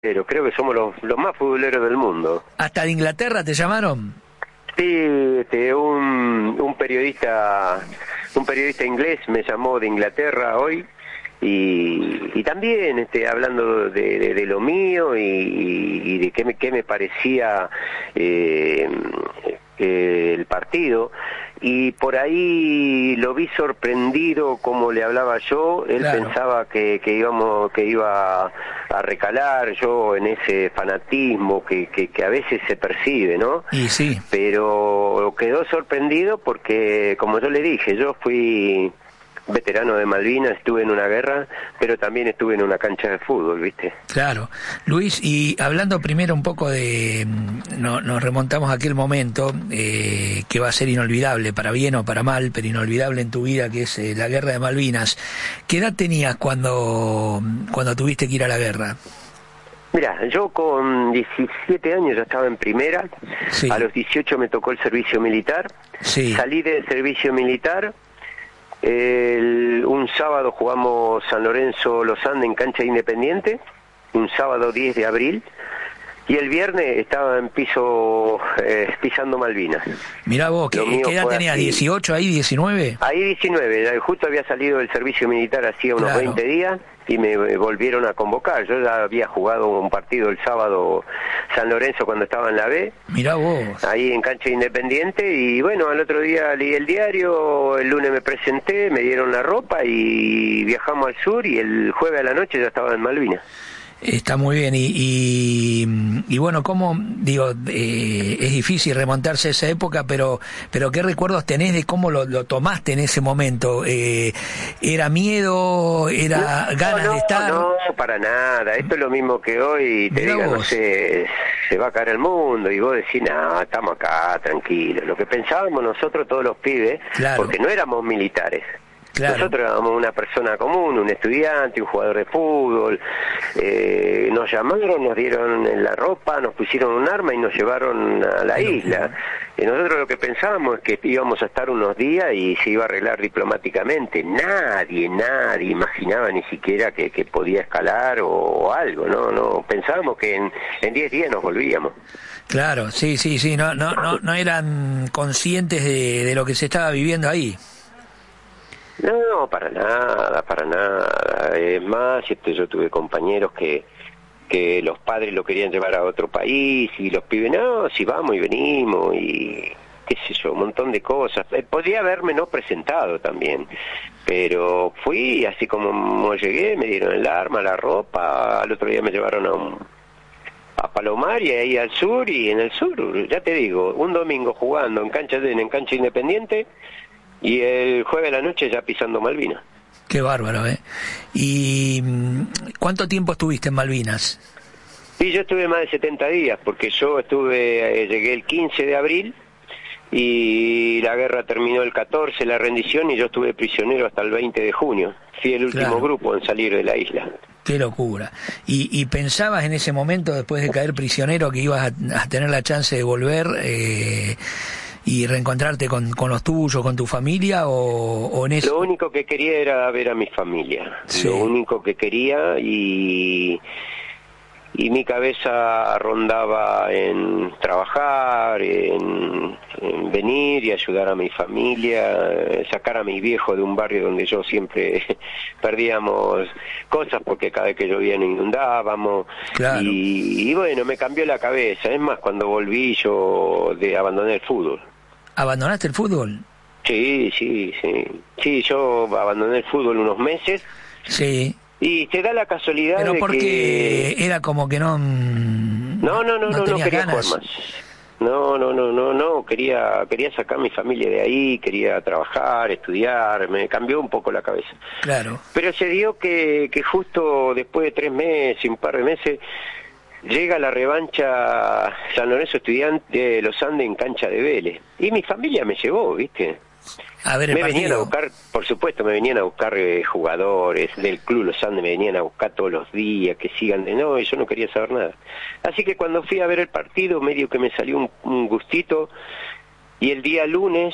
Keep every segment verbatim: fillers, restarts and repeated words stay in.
Pero creo que somos los, los más futboleros del mundo. ¿Hasta de Inglaterra te llamaron? Sí, este, un, un periodista un periodista inglés me llamó de Inglaterra hoy y, y también este, hablando de, de, de lo mío y, y de qué me, qué me parecía eh, eh, el partido. Y por ahí lo vi sorprendido como le hablaba yo. Él claro. pensaba que, que íbamos que iba a recalar yo en ese fanatismo que, que, que a veces se percibe, ¿no? Y sí. Pero quedó sorprendido porque, como yo le dije, yo fui veterano de Malvinas, estuve en una guerra, pero también estuve en una cancha de fútbol, ¿viste? Claro. Luis, y hablando primero un poco de... No, nos remontamos a aquel momento eh, que va a ser inolvidable, para bien o para mal, pero inolvidable en tu vida, que es eh, la guerra de Malvinas. ¿Qué edad tenías cuando, cuando tuviste que ir a la guerra? Mira, yo con diecisiete años ya estaba en primera, sí. A los dieciocho me tocó el servicio militar, sí. Salí del servicio militar. El, un sábado jugamos San Lorenzo Los Andes en cancha Independiente, un sábado diez de abril, y el viernes estaba en piso eh, pisando Malvinas. Mirá vos, ¿qué, ¿qué edad tenías? Así. ¿dieciocho ahí, diecinueve? Ahí diecinueve, justo había salido del servicio militar hacía unos claro. veinte días y me volvieron a convocar. Yo ya había jugado un partido el sábado San Lorenzo cuando estaba en la B. Mirá vos. Ahí en cancha Independiente y bueno, al otro día leí el diario, el lunes me presenté, me dieron la ropa y viajamos al sur y el jueves a la noche ya estaba en Malvinas. Está muy bien, y, y, y bueno, ¿cómo, digo, eh, es difícil remontarse a esa época, pero pero qué recuerdos tenés de cómo lo, lo tomaste en ese momento? Eh, ¿Era miedo, era no, ganas no, de estar? No, para nada, esto es lo mismo que hoy te diga, no sé, se va a caer el mundo, y vos decís, no, estamos acá, tranquilos. Lo que pensábamos nosotros, todos los pibes, claro. porque no éramos militares. Claro. Nosotros éramos una persona común, un estudiante, un jugador de fútbol, eh, nos llamaron, nos dieron la ropa, nos pusieron un arma y nos llevaron a la isla. Y nosotros lo que pensábamos es que íbamos a estar unos días y se iba a arreglar diplomáticamente. Nadie, nadie imaginaba ni siquiera que, que podía escalar o, o algo, ¿no? No pensábamos que en en diez días nos volvíamos. Claro, sí, sí, sí, no, no, no, no eran conscientes de, de lo que se estaba viviendo ahí. No, para nada, para nada. Es más, este, yo tuve compañeros que que los padres lo querían llevar a otro país y los pibes, no, si vamos y venimos y qué sé yo, un montón de cosas. Eh, podría haberme no presentado también, pero fui, así como llegué, me dieron el arma, la ropa, al otro día me llevaron a un... a Palomar y ahí al sur, y en el sur, ya te digo, un domingo jugando en cancha de, en cancha Independiente, y el jueves de la noche ya pisando Malvinas. Qué bárbaro, ¿eh? ¿Y cuánto tiempo estuviste en Malvinas? Sí, yo estuve más de setenta días, porque yo estuve, eh, llegué el quince de abril, y la guerra terminó el catorce, la rendición, y yo estuve prisionero hasta el veinte de junio. Fui el último claro. grupo en salir de la isla. Qué locura. ¿Y, y pensabas en ese momento, después de caer prisionero, que ibas a, a tener la chance de volver... Eh... y reencontrarte con, con los tuyos, con tu familia, o, o en eso? Lo único que quería era ver a mi familia, sí. Lo único que quería, y y mi cabeza rondaba en trabajar, en, en venir y ayudar a mi familia, sacar a mi viejo de un barrio donde yo siempre perdíamos cosas porque cada vez que llovía nos inundábamos. Claro. y, y bueno, me cambió la cabeza. Es más, cuando volví yo de abandoné el fútbol. ¿Abandonaste el fútbol? Sí, sí, sí. Sí, yo abandoné el fútbol unos meses. Sí. Y te da la casualidad Pero de porque que... era como que no... No, no, no, no, no, no quería ganas. jugar más. No, no, no, no, no, quería quería sacar a mi familia de ahí, quería trabajar, estudiar, me cambió un poco la cabeza. Claro. Pero se dio que, que justo después de tres meses, un par de meses, llega la revancha San Lorenzo Estudiante de Los Andes en cancha de Vélez. Y mi familia me llevó, ¿viste? A ver, el me partido. venían a buscar, por supuesto, me venían a buscar eh, jugadores del Club Los Andes, me venían a buscar todos los días, que sigan de no, y yo no quería saber nada. Así que cuando fui a ver el partido, medio que me salió un, un gustito, y el día lunes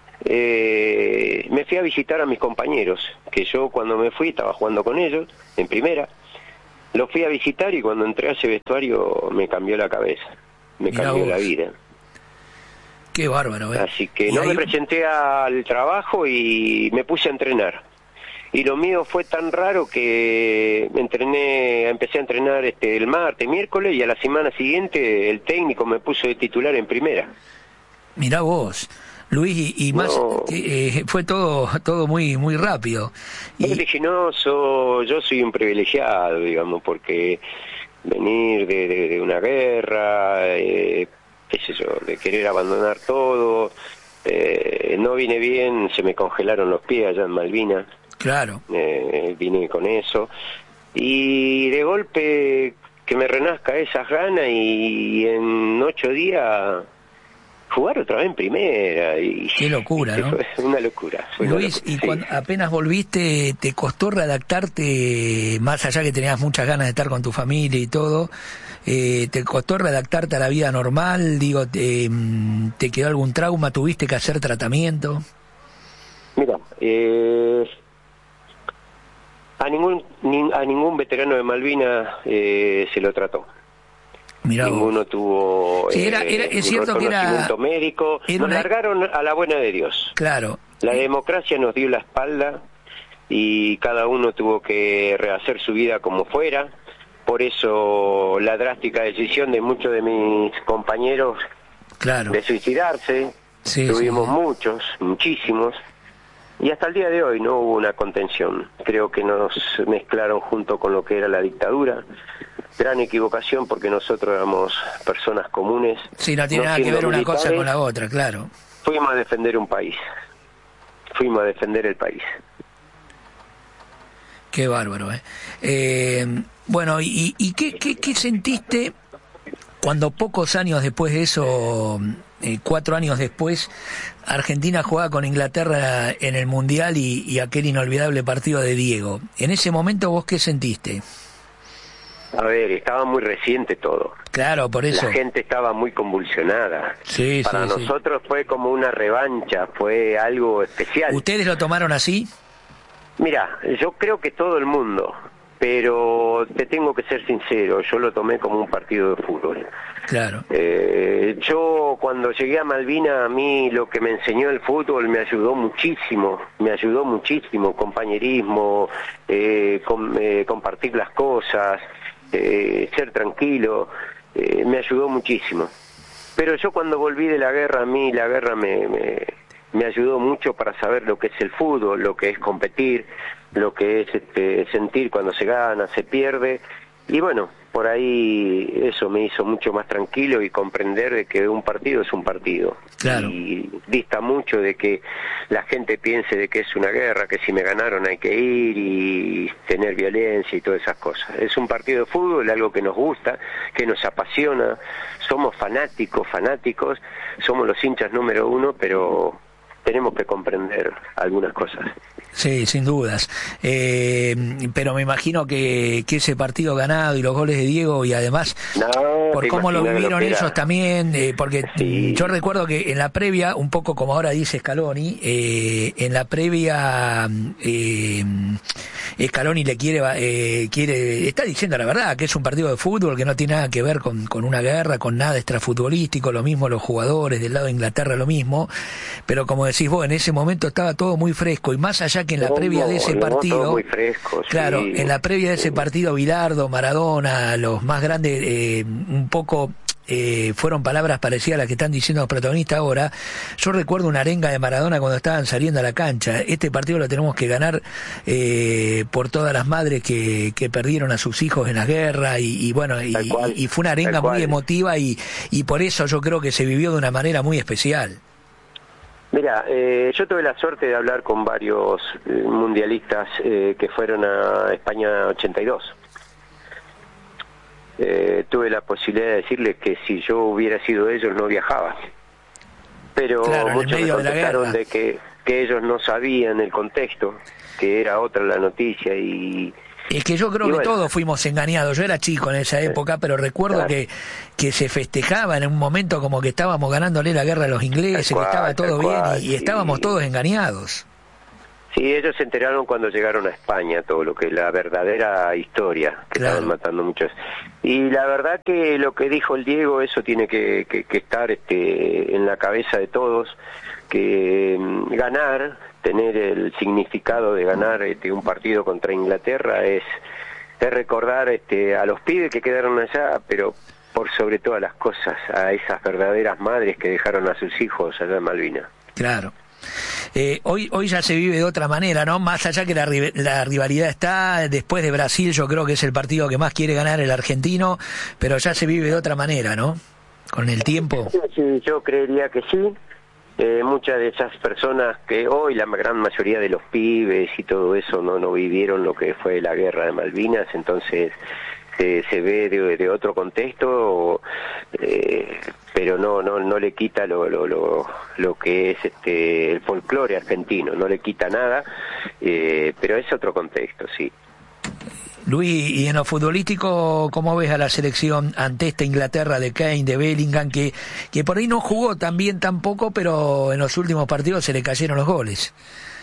eh, me fui a visitar a mis compañeros, que yo cuando me fui estaba jugando con ellos, en primera, lo fui a visitar y cuando entré a ese vestuario me cambió la cabeza, me Mirá cambió vos. la vida. Qué bárbaro, ¿eh? Así que no ahí... me presenté al trabajo y me puse a entrenar. Y lo mío fue tan raro que entrené, empecé a entrenar este el martes, miércoles, y a la semana siguiente el técnico me puso de titular en primera. Mirá vos, Luis, y, y más no. eh, fue todo todo muy muy rápido. Y... Vertiginoso, yo soy un privilegiado, digamos, porque venir de, de, de una guerra, eh, qué sé yo, de querer abandonar todo, eh, no vine bien, se me congelaron los pies allá en Malvinas. Claro. Eh, vine con eso y de golpe que me renazca esas ganas y en ocho días jugar otra vez en primera. Y, qué locura, ¿no? Fue una locura. Fue Luis, una locura, y sí. cuando apenas volviste, ¿te costó readaptarte, más allá que tenías muchas ganas de estar con tu familia y todo, eh, te costó readaptarte a la vida normal? Digo, te, ¿te quedó algún trauma? ¿Tuviste que hacer tratamiento? Mira, eh... A ningún ni, a ningún veterano de Malvinas eh, se lo trató. Mirá Ninguno vos. tuvo sí, era, era, eh, es cierto que era médico. Era nos una... largaron a la buena de Dios. Claro. La democracia nos dio la espalda y cada uno tuvo que rehacer su vida como fuera. Por eso la drástica decisión de muchos de mis compañeros claro. de suicidarse. Sí, Tuvimos sí. muchos, muchísimos. Y hasta el día de hoy no hubo una contención. Creo que nos mezclaron junto con lo que era la dictadura. Gran equivocación porque nosotros éramos personas comunes. Sí, no tiene no nada que ver una militares, cosa con la otra, claro. Fuimos a defender un país. Fuimos a defender el país. Qué bárbaro, ¿eh? eh bueno, ¿y, y qué, qué, qué sentiste cuando pocos años después de eso... Eh, cuatro años después, Argentina jugaba con Inglaterra en el Mundial y, y aquel inolvidable partido de Diego? En ese momento, ¿vos qué sentiste? A ver, estaba muy reciente todo. Claro, por eso. La gente estaba muy convulsionada. Sí, Para sí, nosotros sí. fue como una revancha, fue algo especial. ¿Ustedes lo tomaron así? Mira, yo creo que todo el mundo, pero te tengo que ser sincero, yo lo tomé como un partido de fútbol. Claro. Eh, yo cuando llegué a Malvinas, a mí lo que me enseñó el fútbol me ayudó muchísimo, me ayudó muchísimo, compañerismo, eh, com, eh, compartir las cosas, eh, ser tranquilo, eh, me ayudó muchísimo. Pero yo cuando volví de la guerra, a mí la guerra me, me, me ayudó mucho para saber lo que es el fútbol, lo que es competir, lo que es este, sentir cuando se gana, se pierde, y bueno, por ahí eso me hizo mucho más tranquilo y comprender de que un partido es un partido. Claro. Y dista mucho de que la gente piense de que es una guerra, que si me ganaron hay que ir y tener violencia y todas esas cosas. Es un partido de fútbol, algo que nos gusta, que nos apasiona, somos fanáticos, fanáticos, somos los hinchas número uno, pero tenemos que comprender algunas cosas. Sí, sin dudas. Eh, pero me imagino que, que ese partido ganado y los goles de Diego y además no, por cómo lo vivieron lo ellos también, eh, porque sí. Yo recuerdo que en la previa, un poco como ahora dice Scaloni, eh, en la previa eh, Scaloni le quiere, eh, quiere, está diciendo la verdad, que es un partido de fútbol, que no tiene nada que ver con, con una guerra, con nada extrafutbolístico, lo mismo los jugadores del lado de Inglaterra, lo mismo, pero como decís vos, en ese momento estaba todo muy fresco y más allá que en la no, previa de ese no, partido, muy fresco, claro, sí. en la previa de ese partido Bilardo, Maradona, los más grandes, eh, un poco eh, fueron palabras parecidas a las que están diciendo los protagonistas ahora. Yo recuerdo una arenga de Maradona cuando estaban saliendo a la cancha: este partido lo tenemos que ganar eh, por todas las madres que, que perdieron a sus hijos en la guerra, y, y bueno, y, y fue una arenga muy emotiva, y, y por eso yo creo que se vivió de una manera muy especial. Mira, eh, yo tuve la suerte de hablar con varios eh, mundialistas eh, que fueron a España ochenta y dos. Eh, tuve la posibilidad de decirles que si yo hubiera sido ellos no viajaba. Pero claro, muchos me contestaron de, de que, que ellos no sabían el contexto, que era otra la noticia y... Es que yo creo y que bueno, todos fuimos engañados. Yo era chico en esa época, pero recuerdo claro. que, que se festejaba en un momento como que estábamos ganándole la guerra a los ingleses, cual, que estaba todo bien, cual, y, y estábamos sí. todos engañados. Sí, ellos se enteraron cuando llegaron a España, todo lo que es la verdadera historia, que claro. Estaban matando muchos. Y la verdad que lo que dijo el Diego, eso tiene que, que, que estar este, en la cabeza de todos, que um, ganar, tener el significado de ganar este, un partido contra Inglaterra es, es recordar este, a los pibes que quedaron allá, pero por sobre todas las cosas, a esas verdaderas madres que dejaron a sus hijos allá en Malvinas. Claro. Eh, hoy hoy ya se vive de otra manera, ¿no? Más allá que la, la rivalidad está, después de Brasil yo creo que es el partido que más quiere ganar el argentino, pero ya se vive de otra manera, ¿no? Con el tiempo. Sí, sí, yo creería que sí. Eh, muchas de esas personas que hoy, la gran mayoría de los pibes y todo eso, no, no vivieron lo que fue la guerra de Malvinas, entonces se, se ve de, de otro contexto, eh, pero no no no le quita lo lo lo, lo que es este el folclore argentino, no le quita nada, eh, pero es otro contexto, sí. Luis, y en lo futbolístico, ¿cómo ves a la selección ante esta Inglaterra de Kane, de Bellingham, que que por ahí no jugó tan bien tampoco, pero en los últimos partidos se le cayeron los goles?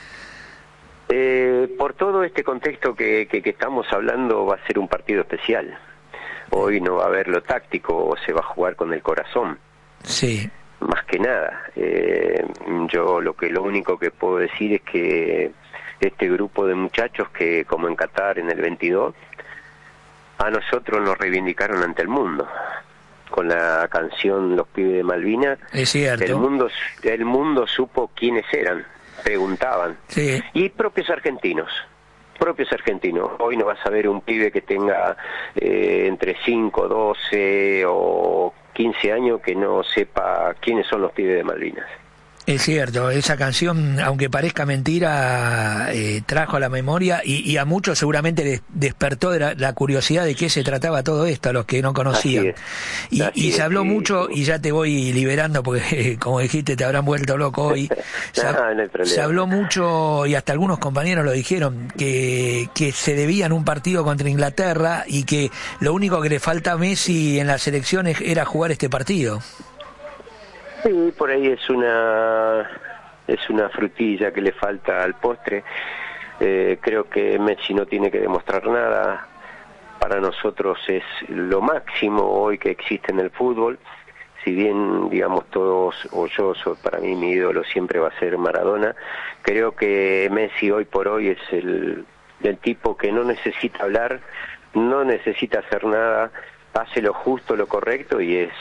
Eh, por todo este contexto que, que, que estamos hablando, va a ser un partido especial. Hoy no va a haber lo táctico, se va a jugar con el corazón. Sí. Más que nada. Eh, yo lo que lo único que puedo decir es que este grupo de muchachos que, como en Qatar en el veintidós, a nosotros nos reivindicaron ante el mundo. Con la canción Los Pibes de Malvinas, es cierto. El mundo, el mundo supo quiénes eran. Preguntaban. Sí. Y propios argentinos, propios argentinos. Hoy no vas a ver un pibe que tenga eh, entre cinco, doce o quince años que no sepa quiénes son los pibes de Malvinas. Es cierto, esa canción, aunque parezca mentira, eh, trajo a la memoria y, y a muchos seguramente les despertó de la, la curiosidad de qué se trataba todo esto, a los que no conocían. Y, y se habló es, mucho, sí. Y ya te voy liberando porque, como dijiste, te habrán vuelto loco hoy. Se, no, no hay problema. Se habló mucho, y hasta algunos compañeros lo dijeron, que, que se debían un partido contra Inglaterra y que lo único que le falta a Messi en las elecciones era jugar este partido. Sí, por ahí es una es una frutilla que le falta al postre. Eh, creo que Messi no tiene que demostrar nada. Para nosotros es lo máximo hoy que existe en el fútbol. Si bien, digamos, todos, o yo, soy, para mí mi ídolo siempre va a ser Maradona, creo que Messi hoy por hoy es el, el tipo que no necesita hablar, no necesita hacer nada, hace lo justo, lo correcto y es...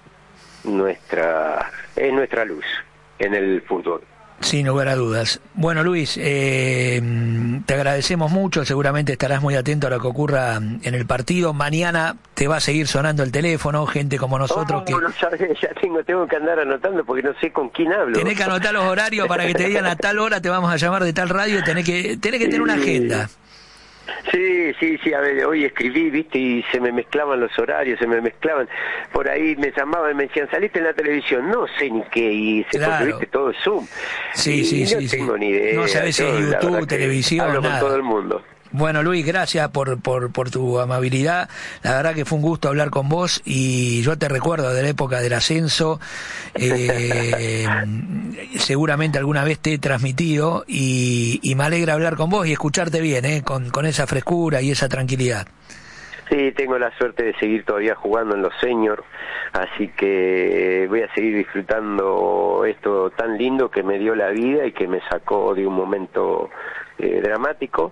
nuestra es nuestra luz en el fútbol. Sin lugar a dudas. Bueno, Luis, eh, te agradecemos mucho, seguramente estarás muy atento a lo que ocurra en el partido. Mañana te va a seguir sonando el teléfono, gente como nosotros. Oh, que... no sabes, ya tengo, tengo que andar anotando porque no sé con quién hablo. Tenés que anotar los horarios para que te digan a tal hora te vamos a llamar de tal radio, tenés que, tenés que tener una agenda. Sí, sí, sí, a ver, hoy escribí, viste, y se me mezclaban los horarios, se me mezclaban, por ahí me llamaban y me decían, saliste en la televisión, no sé ni qué hice, claro. Porque viste todo Zoom. Sí, sí, y sí. No sí, tengo sí. ni idea. No sabés si es YouTube, televisión, hablo nada. con todo el mundo. Bueno, Luis, gracias por, por, por tu amabilidad. La verdad que fue un gusto hablar con vos y yo te recuerdo de la época del ascenso. Eh, seguramente alguna vez te he transmitido y, y me alegra hablar con vos y escucharte bien, eh, con, con esa frescura y esa tranquilidad. Sí, tengo la suerte de seguir todavía jugando en los seniors, así que voy a seguir disfrutando esto tan lindo que me dio la vida y que me sacó de un momento eh, dramático.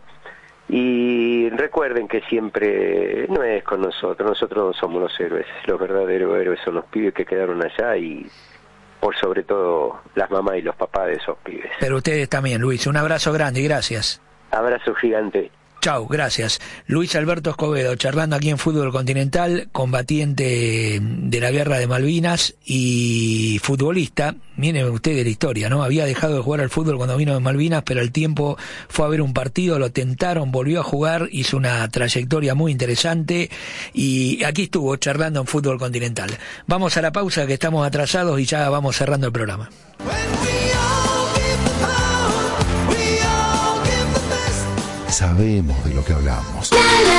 Y recuerden que siempre no es con nosotros, nosotros somos los héroes, los verdaderos héroes son los pibes que quedaron allá y por sobre todo las mamás y los papás de esos pibes. Pero ustedes también, Luis, un abrazo grande y gracias. Abrazo gigante. Chau, gracias. Luis Alberto Escobedo, charlando aquí en Fútbol Continental, combatiente de la Guerra de Malvinas y futbolista. Miren ustedes la historia, ¿no? Había dejado de jugar al fútbol cuando vino de Malvinas, pero al tiempo fue a ver un partido, lo tentaron, volvió a jugar, hizo una trayectoria muy interesante y aquí estuvo charlando en Fútbol Continental. Vamos a la pausa que estamos atrasados y ya vamos cerrando el programa. Sabemos de lo que hablamos.